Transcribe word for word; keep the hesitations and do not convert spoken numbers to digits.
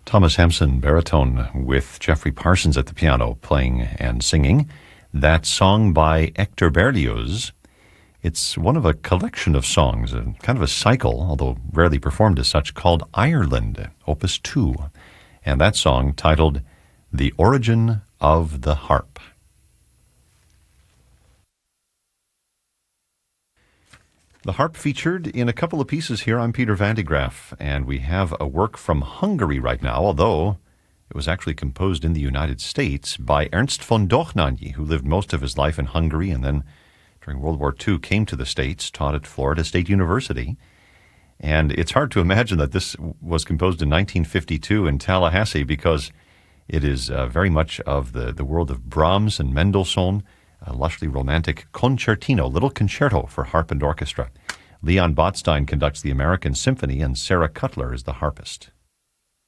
Thomas Hampson, baritone, with Jeffrey Parsons at the piano, playing and singing. That song by Hector Berlioz. It's one of a collection of songs, a kind of a cycle, although rarely performed as such, called Ireland, Opus two. And that song titled The Origin of the Harp. The harp featured in a couple of pieces here. I'm Peter Van de Graaff, and we have a work from Hungary right now, although it was actually composed in the United States by Ernst von Dohnányi, who lived most of his life in Hungary and then during World War Two came to the States, taught at Florida State University. And it's hard to imagine that this was composed in nineteen fifty-two in Tallahassee because it is uh, very much of the, the world of Brahms and Mendelssohn, a lushly romantic concertino, little concerto for harp and orchestra. Leon Botstein conducts the American Symphony, and Sarah Cutler is the harpist.